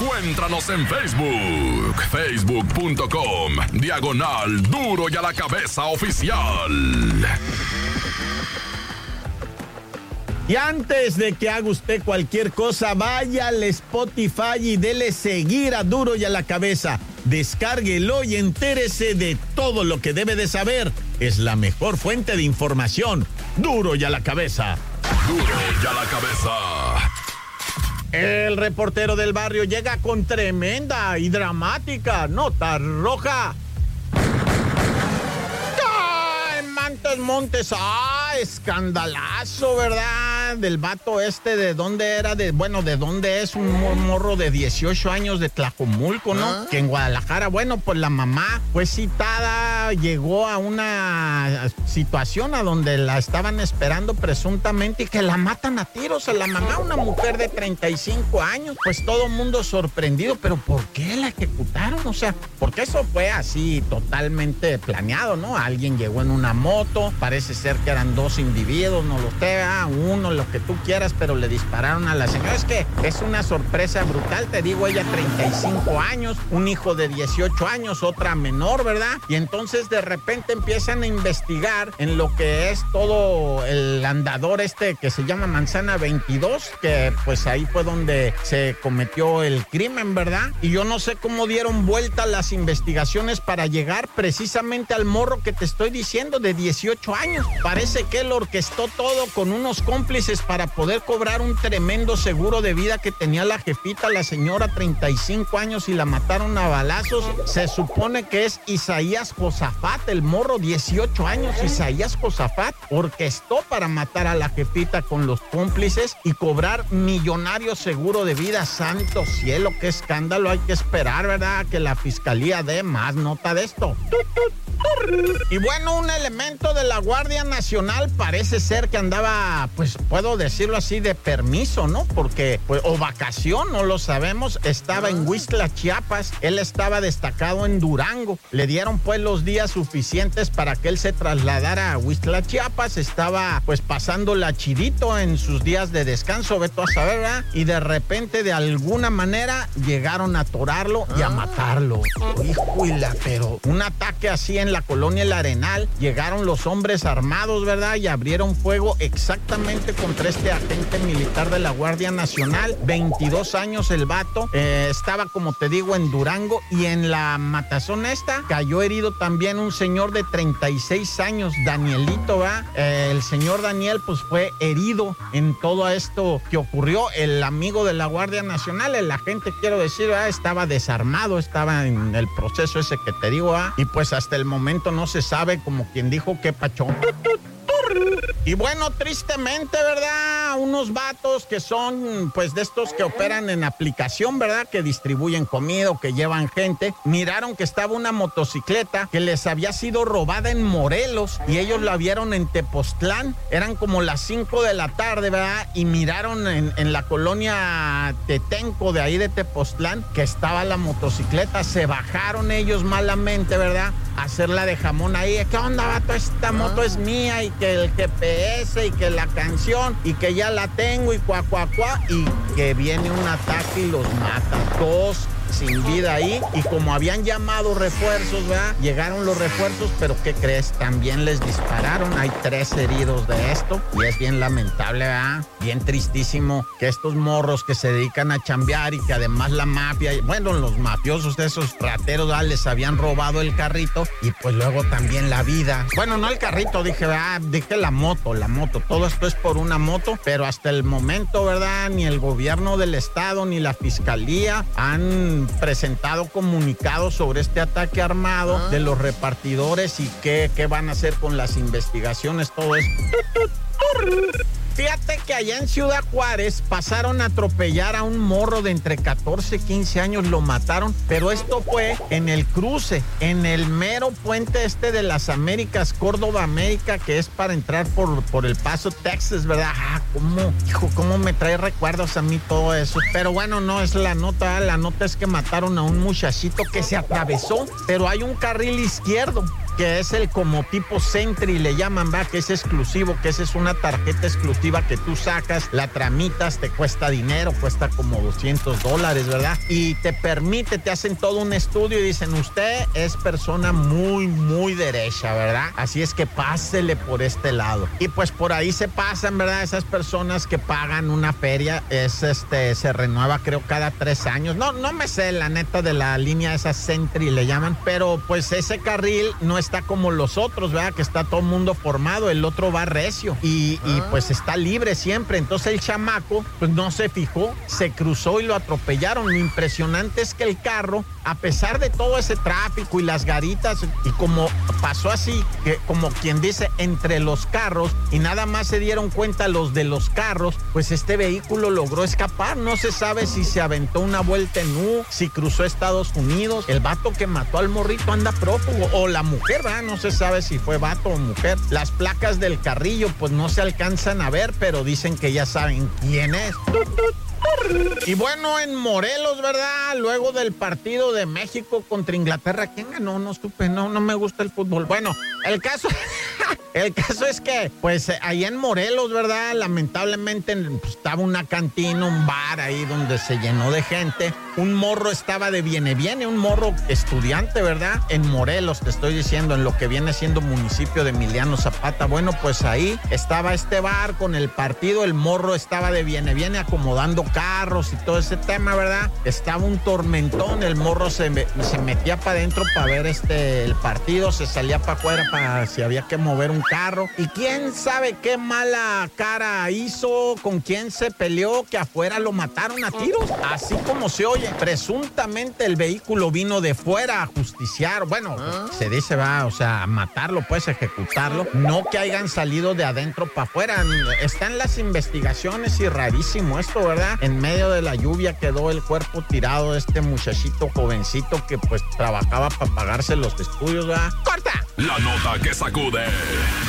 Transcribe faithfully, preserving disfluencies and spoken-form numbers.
Encuéntranos en Facebook, facebook punto com, diagonal Duro y a la Cabeza Oficial. Y antes de que haga usted cualquier cosa, vaya al Spotify y dele seguir a Duro y a la Cabeza. Descárguelo y entérese de todo lo que debe de saber. Es la mejor fuente de información. Duro y a la Cabeza. Duro y a la Cabeza. El reportero del barrio llega con tremenda y dramática nota roja. ¡Ay, Mantes Montes! ¡Ah, escandalazo, ¿verdad? Del vato este, ¿de dónde era? De, bueno, ¿de dónde es? Un morro de dieciocho años de Tlajomulco, ¿no? ¿Ah? Que en Guadalajara, bueno, pues la mamá fue citada, llegó a una situación a donde la estaban esperando presuntamente y que la matan a tiros a la mamá, una mujer de treinta y cinco años. Pues todo mundo sorprendido, pero ¿por qué la ejecutaron? O sea, porque eso fue así totalmente planeado, ¿no? Alguien llegó en una moto, parece ser que eran dos individuos, no lo sé, uno, lo que tú quieras, pero le dispararon a la señora. Es que es una sorpresa brutal, te digo, ella treinta y cinco años, un hijo de dieciocho años, otra menor, ¿verdad? Y entonces de repente empiezan a investigar en lo que es todo el andador este que se llama Manzana veintidós, que pues ahí fue donde se cometió el crimen, ¿verdad? Y yo no sé cómo dieron vuelta las investigaciones para llegar precisamente al morro que te estoy diciendo, de dieciocho años. Parece que él orquestó todo con unos cómplices para poder cobrar un tremendo seguro de vida que tenía la jefita, la señora, treinta y cinco años, y la mataron a balazos. Se supone que es Isaías Josafat, el morro, dieciocho años. Isaías Josafat orquestó para matar a la jefita con los cómplices y cobrar millonario seguro de vida. Santo cielo, qué escándalo. Hay que esperar, ¿verdad?, que la fiscalía dé más nota de esto. Y bueno, un elemento de la Guardia Nacional parece ser que andaba, pues puedo decirlo así, de permiso, ¿no? Porque, pues, o vacación, no lo sabemos. Estaba en Huixtla, Chiapas. Él estaba destacado en Durango. Le dieron pues los días suficientes para que él se trasladara a Huixtla, Chiapas. Estaba pues pasándola chidito en sus días de descanso, vete a saber, ¿verdad? Y de repente, de alguna manera, llegaron a atorarlo y a matarlo. Híjole, pero un ataque así en la colonia El Arenal, llegaron los hombres armados, ¿verdad? Y abrieron fuego exactamente contra este agente militar de la Guardia Nacional. veintidós años el vato, eh, estaba, como te digo, en Durango, y en la matazón esta cayó herido también un señor de treinta y seis años, Danielito, ¿verdad? Eh, el señor Daniel pues fue herido en todo esto que ocurrió. El amigo de la Guardia Nacional, el agente, quiero decir, ¿verdad?, estaba desarmado, estaba en el proceso ese que te digo, ¿verdad? Y pues hasta el momento no se sabe, como quien dijo, qué pachón. Y bueno, tristemente, ¿verdad?, unos vatos que son, pues, de estos que operan en aplicación, ¿verdad?, que distribuyen comida o que llevan gente, miraron que estaba una motocicleta que les había sido robada en Morelos y ellos la vieron en Tepoztlán. Eran como las cinco de la tarde, ¿verdad?, y miraron en, en la colonia Tetenco de ahí de Tepoztlán que estaba la motocicleta. Se bajaron ellos malamente, ¿verdad?, a hacerla de jamón ahí. ¿Qué onda, vato? Esta moto es mía, y que el G P S y que la canción y que ya la tengo y cuá, cuá, cuá, y que viene un ataque y los mata. Dos sin vida ahí, y como habían llamado refuerzos, ¿verdad?, llegaron los refuerzos, pero ¿qué crees? También les dispararon. Hay tres heridos de esto y es bien lamentable, ¿verdad? Bien tristísimo que estos morros que se dedican a chambear y que además la mafia, bueno, los mafiosos, esos rateros, ¿verdad?, les habían robado el carrito y pues luego también la vida. Bueno, no el carrito, dije, ¿verdad?, dije la moto, la moto. Todo esto es por una moto, pero hasta el momento, ¿verdad?, ni el gobierno del estado ni la fiscalía han presentado comunicados sobre este ataque armado ah. de los repartidores y qué, qué van a hacer con las investigaciones, todo eso. Fíjate que allá en Ciudad Juárez pasaron a atropellar a un morro de entre catorce y quince años, lo mataron, pero esto fue en el cruce, en el mero puente este de las Américas, Córdoba América, que es para entrar por, por El Paso, Texas, ¿verdad? Ah, cómo, hijo, cómo me trae recuerdos a mí todo eso. Pero bueno, no es la nota, la nota es que mataron a un muchachito que se atravesó, pero hay un carril izquierdo que es el como tipo Sentry, le llaman, va, que es exclusivo, que esa es una tarjeta exclusiva que tú sacas, la tramitas, te cuesta dinero, cuesta como doscientos dólares, ¿verdad? Y te permite, te hacen todo un estudio y dicen, usted es persona muy, muy derecha, ¿verdad? Así es que pásele por este lado. Y pues por ahí se pasan, ¿verdad? Esas personas que pagan una feria, es este, se renueva creo cada tres años. No, no me sé la neta de la línea esa Sentry le llaman, pero pues ese carril no está como los otros, ¿verdad? Que está todo el mundo formado, el otro va recio y, ah. y pues está libre siempre. Entonces el chamaco pues no se fijó, se cruzó y lo atropellaron. Lo impresionante es que el carro, a pesar de todo ese tráfico y las garitas, y como pasó así, que como quien dice, entre los carros, y nada más se dieron cuenta los de los carros, pues este vehículo logró escapar. No se sabe si se aventó una vuelta en U, si cruzó Estados Unidos. El vato que mató al morrito anda prófugo, o la mujer, ¿verdad? No se sabe si fue vato o mujer. Las placas del carrillo pues no se alcanzan a ver, pero dicen que ya saben quién es. Y bueno, en Morelos, ¿verdad? Luego del partido de México contra Inglaterra, ¿quién ganó? No supe, no, no me gusta el fútbol. Bueno, el caso, el caso es que, pues, ahí en Morelos, ¿verdad? Lamentablemente pues, estaba una cantina, un bar ahí donde se llenó de gente. Un morro estaba de viene, viene, un morro estudiante, ¿verdad? En Morelos, te estoy diciendo, en lo que viene siendo municipio de Emiliano Zapata. Bueno, pues ahí estaba este bar con el partido, el morro estaba de viene, viene acomodando carros y todo ese tema, ¿verdad? Estaba un tormentón, el morro se, me, se metía para adentro para ver este el partido, se salía para afuera para si había que mover un carro. Y quién sabe qué mala cara hizo, con quién se peleó, que afuera lo mataron a tiros, así como se oye. Presuntamente el vehículo vino de fuera a justiciar, bueno, ¿Ah? se dice, va, o sea, matarlo, pues ejecutarlo, no que hayan salido de adentro para afuera. Están las investigaciones y rarísimo esto, ¿verdad? En medio de la lluvia quedó el cuerpo tirado de este muchachito jovencito que pues trabajaba para pagarse los estudios, ¿verdad? ¡Corta! La nota que sacude.